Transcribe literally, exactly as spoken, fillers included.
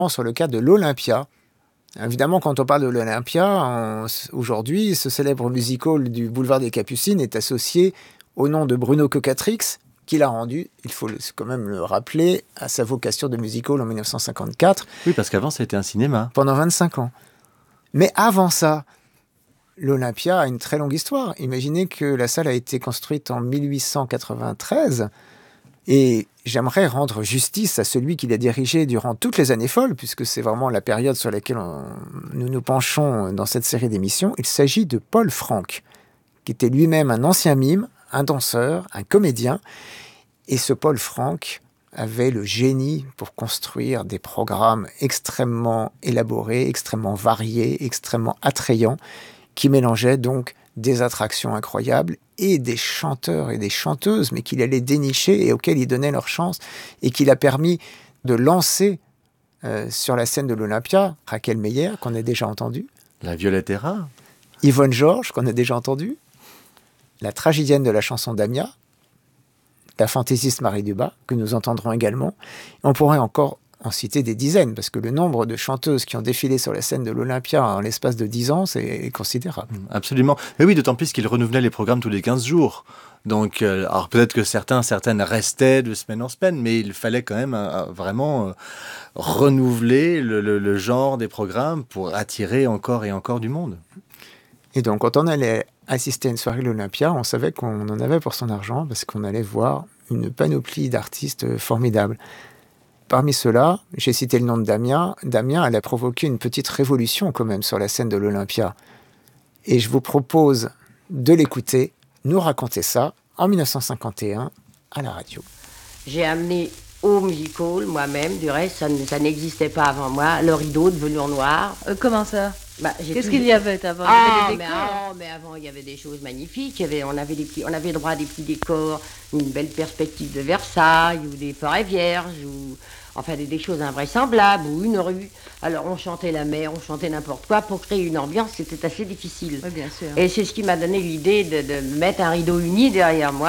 sur le cas de l'Olympia. Évidemment, quand on parle de l'Olympia, on, aujourd'hui, ce célèbre musical du boulevard des Capucines est associé au nom de Bruno Cocatrix, qui l'a rendu, il faut quand même le rappeler, à sa vocation de musical en dix-neuf cent cinquante-quatre. Oui, parce qu'avant, c'était un cinéma. Pendant vingt-cinq ans. Mais avant ça, l'Olympia a une très longue histoire. Imaginez que la salle a été construite en mille huit cent quatre-vingt-treize et j'aimerais rendre justice à celui qui l'a dirigé durant toutes les années folles, puisque c'est vraiment la période sur laquelle on, nous nous penchons dans cette série d'émissions. Il s'agit de Paul Franck, qui était lui-même un ancien mime, un danseur, un comédien. Et ce Paul Franck avait le génie pour construire des programmes extrêmement élaborés, extrêmement variés, extrêmement attrayants, qui mélangeaient donc des attractions incroyables et des chanteurs et des chanteuses, mais qu'il allait dénicher et auxquels il donnait leur chance, et qu'il a permis de lancer euh, sur la scène de l'Olympia Raquel Meyer, qu'on a déjà entendu. La Violette est rare. Yvonne Georges, qu'on a déjà entendu. La tragédienne de la chanson Damia. La fantaisiste Marie Dubas, que nous entendrons également. On pourrait encore en citer des dizaines, parce que le nombre de chanteuses qui ont défilé sur la scène de l'Olympia en l'espace de dix ans, c'est considérable. Absolument. Mais oui, d'autant plus qu'il renouvelait les programmes tous les quinze jours. Donc, euh, alors peut-être que certains, certaines restaient de semaine en semaine, mais il fallait quand même euh, vraiment euh, renouveler le, le, le genre des programmes pour attirer encore et encore du monde. Et donc, quand on allait assister à une soirée de l'Olympia, on savait qu'on en avait pour son argent, parce qu'on allait voir une panoplie d'artistes formidables. Parmi ceux-là, j'ai cité le nom de Damien. Damien, elle a provoqué une petite révolution quand même sur la scène de l'Olympia. Et je vous propose de l'écouter, nous raconter ça, en dix-neuf cent cinquante et un, à la radio. J'ai amené au musical, moi-même, du reste, ça, ça n'existait pas avant moi, le rideau de velours noir. Euh, comment ça? Bah, Qu'est-ce qu'il y avait avant? Ah, il y avait des mais, décors. ah, mais avant, il y avait des choses magnifiques. Il y avait, on, avait des petits, on avait droit à des petits décors, une belle perspective de Versailles, ou des forêts vierges, ou enfin des, des choses invraisemblables, ou une rue. Alors, on chantait la mer, on chantait n'importe quoi. Pour créer une ambiance, c'était assez difficile. Oui, bien sûr. Et c'est ce qui m'a donné l'idée de, de mettre un rideau uni derrière moi.